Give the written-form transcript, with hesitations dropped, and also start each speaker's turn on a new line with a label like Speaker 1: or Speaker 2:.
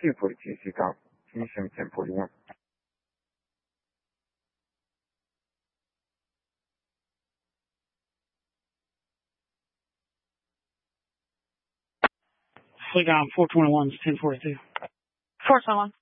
Speaker 1: 1042, Chicago. Can you show me 1041?
Speaker 2: Fleet on 421 is 1042.
Speaker 3: 421.